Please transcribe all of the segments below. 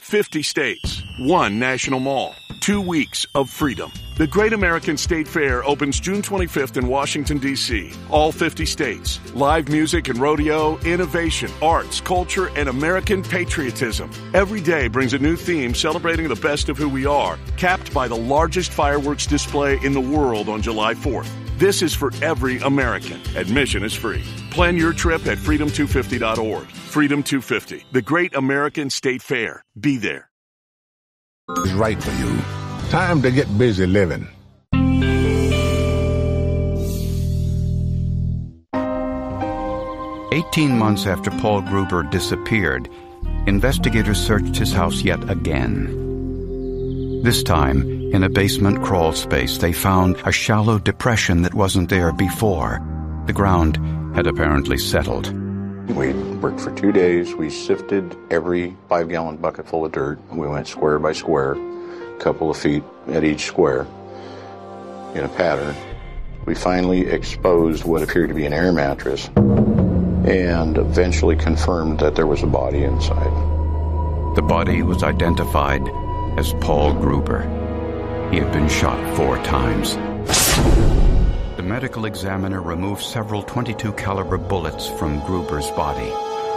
50 states, 1 national mall, 2 weeks of freedom. The Great American State Fair opens June 25th in Washington, D.C. All 50 states. Live music and rodeo, innovation, arts, culture, and American patriotism. Every day brings a new theme celebrating the best of who we are, capped by the largest fireworks display in the world on July 4th. This is for every American. Admission is free. Plan your trip at freedom250.org. Freedom 250, the Great American State Fair. Be there. Is right for you. Time to get busy living. "18 months after Paul Gruber disappeared, investigators searched his house yet again. This time, in a basement crawl space, they found a shallow depression that wasn't there before. The ground had apparently settled. We worked for 2 days. We sifted every 5-gallon bucket full of dirt. We went square by square, a couple of feet at each square in a pattern. We finally exposed what appeared to be an air mattress and eventually confirmed that there was a body inside. The body was identified as Paul Gruber. He had been shot 4 times. The medical examiner removed several .22 caliber bullets from Gruber's body.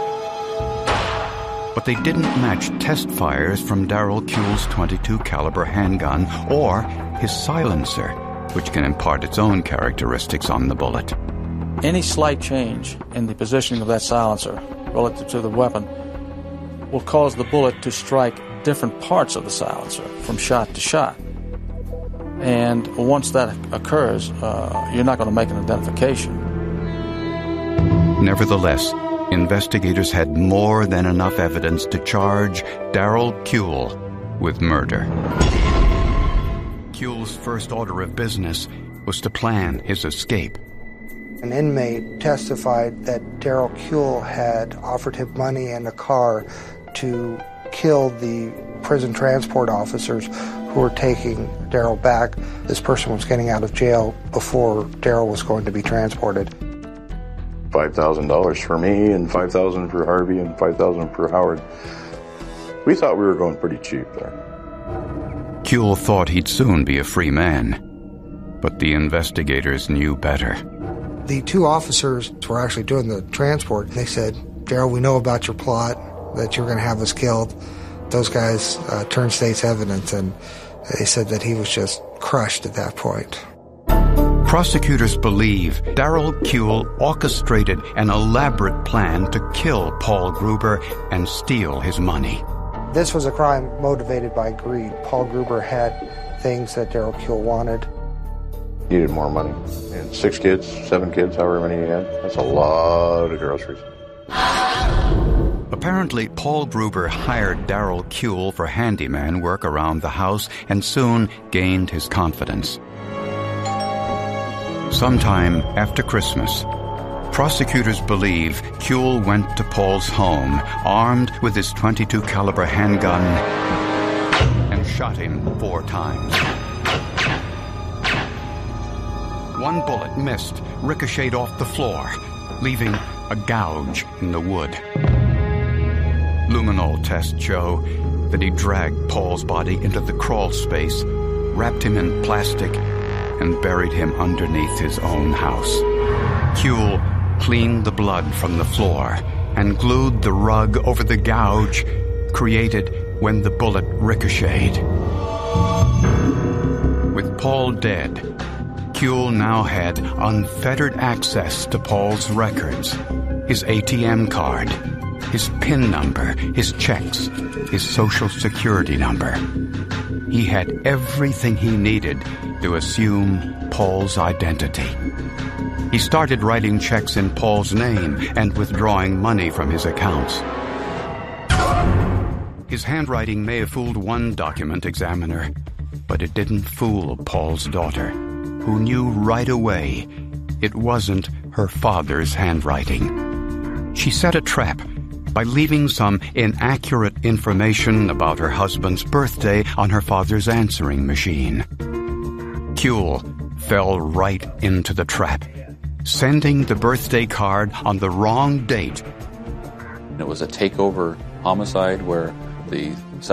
But they didn't match test fires from Darrell Kuehl's .22 caliber handgun or his silencer, which can impart its own characteristics on the bullet. Any slight change in the positioning of that silencer relative to the weapon will cause the bullet to strike different parts of the silencer from shot to shot. And once that occurs, you're not going to make an identification. Nevertheless, investigators had more than enough evidence to charge Darrell Kuehl with murder. Kuehl's first order of business was to plan his escape. An inmate testified that Darrell Kuehl had offered him money and a car to kill the prison transport officers who were taking Darrell back. This person was getting out of jail before Darrell was going to be transported. $5,000 for me and $5,000 for Harvey and $5,000 for Howard. We thought we were going pretty cheap there. Kuehl thought he'd soon be a free man, but the investigators knew better. The 2 officers were actually doing the transport. They said, "Darrell, we know about your plot, that you're going to have us killed." Those guys turned state's evidence, and they said that he was just crushed at that point. Prosecutors believe Darrell Kuehl orchestrated an elaborate plan to kill Paul Gruber and steal his money. This was a crime motivated by greed. Paul Gruber had things that Darrell Kuehl wanted. He needed more money. And 6 kids, 7 kids, however many he had. That's a lot of groceries. Apparently, Paul Gruber hired Darrell Kuehl for handyman work around the house and soon gained his confidence. Sometime after Christmas, prosecutors believe Kuehl went to Paul's home armed with his .22 caliber handgun and shot him 4 times. One bullet missed, ricocheted off the floor, leaving a gouge in the wood. Luminol tests show that he dragged Paul's body into the crawl space, wrapped him in plastic, and buried him underneath his own house. Kuehl cleaned the blood from the floor and glued the rug over the gouge created when the bullet ricocheted. With Paul dead, Kuehl now had unfettered access to Paul's records, his ATM card, his PIN number, his checks, his Social Security number. He had everything he needed to assume Paul's identity. He started writing checks in Paul's name and withdrawing money from his accounts. His handwriting may have fooled one document examiner, but it didn't fool Paul's daughter, who knew right away it wasn't her father's handwriting. She set a trap by leaving some inaccurate information about her husband's birthday on her father's answering machine. Kuehl fell right into the trap, sending the birthday card on the wrong date. It was a takeover homicide where the